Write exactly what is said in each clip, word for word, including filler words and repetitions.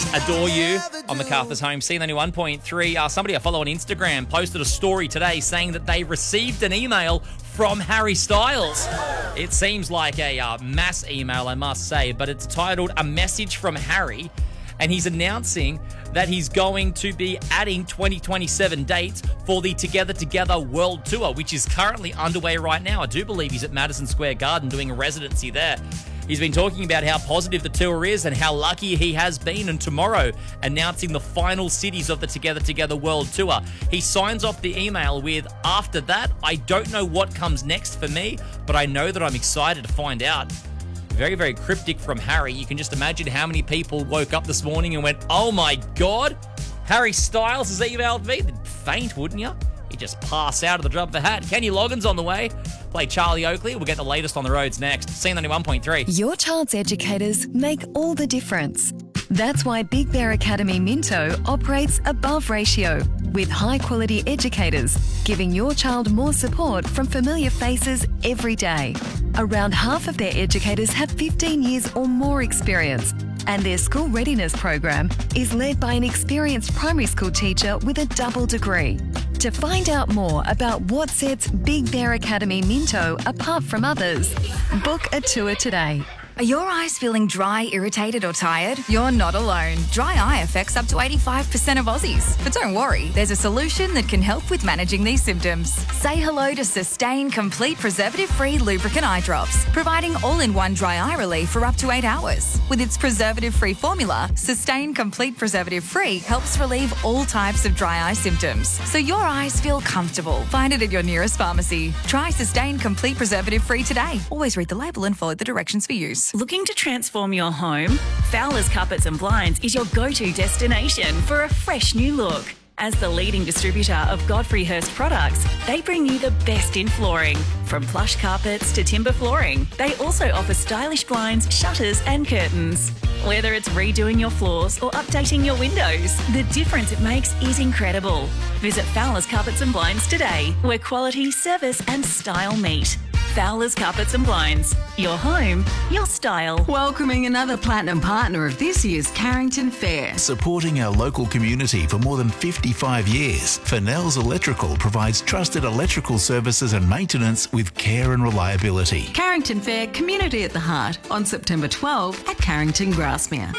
Adore You on MacArthur's Home, C ninety-one point three. Uh, somebody I follow on Instagram posted a story today saying that they received an email from Harry Styles. It seems like a uh, mass email, I must say, but it's titled A Message from Harry, and he's announcing that he's going to be adding twenty twenty-seven dates for the Together Together World Tour, which is currently underway right now. I do believe he's at Madison Square Garden doing a residency there. He's been talking about how positive the tour is and how lucky he has been, and tomorrow announcing the final cities of the Together Together World Tour. He signs off the email with, "After that, I don't know what comes next for me, but I know that I'm excited to find out." Very, very cryptic from Harry. You can just imagine how many people woke up this morning and went, "Oh my God, Harry Styles has emailed me." They'd faint, wouldn't you? You just pass out of the drop of a hat. Kenny Loggins on the way. Play Charlie Oakley. We'll get the latest on the roads next. C ninety-one point three. Your child's educators make all the difference. That's why Big Bear Academy Minto operates above ratio with high-quality educators, giving your child more support from familiar faces every day. Around half of their educators have fifteen years or more experience, and their school readiness program is led by an experienced primary school teacher with a double degree. To find out more about what sets Big Bear Academy Minto apart from others, book a tour today. Are your eyes feeling dry, irritated or tired? You're not alone. Dry eye affects up to eighty-five percent of Aussies. But don't worry, there's a solution that can help with managing these symptoms. Say hello to Sustain Complete Preservative-Free Lubricant Eye Drops, providing all-in-one dry eye relief for up to eight hours. With its preservative-free formula, Sustain Complete Preservative-Free helps relieve all types of dry eye symptoms, so your eyes feel comfortable. Find it at your nearest pharmacy. Try Sustain Complete Preservative-Free today. Always read the label and follow the directions for use. Looking to transform your home? Fowler's Carpets and Blinds is your go-to destination for a fresh new look. As the leading distributor of Godfrey Hirst products, they bring you the best in flooring. From plush carpets to timber flooring, they also offer stylish blinds, shutters and curtains. Whether it's redoing your floors or updating your windows, the difference it makes is incredible. Visit Fowler's Carpets and Blinds today, where quality, service and style meet. Fowler's Carpets and Blinds. Your home, your style. Welcoming another platinum partner of this year's Carrington Fair. Supporting our local community for more than fifty-five years, Fennells Electrical provides trusted electrical services and maintenance with care and reliability. Carrington Fair, community at the heart, on September twelfth at Carrington Grasmere.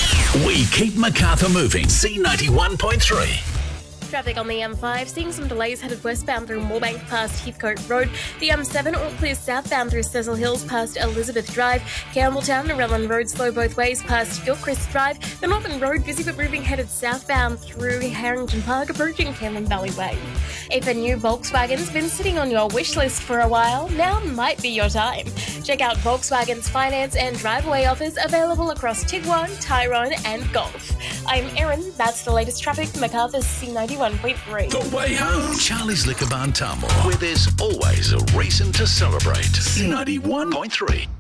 We keep Macarthur moving. C ninety-one point three. Traffic on the M five, seeing some delays headed westbound through Moorebank past Heathcote Road. The M seven all clear southbound through Cecil Hills past Elizabeth Drive. Campbelltown and Relland Road slow both ways past Gilchrist Drive. The Northern Road busy but moving headed southbound through Harrington Park approaching Cameron Valley Way. If a new Volkswagen's been sitting on your wish list for a while, now might be your time. Check out Volkswagen's finance and driveway offers available across Tiguan, Tyrone and Golf. I'm Erin, that's the latest traffic, MacArthur's C ninety-one point three. The way home. Charlie's Liquor Barn Tullamore, where there's always a reason to celebrate. C ninety-one point three.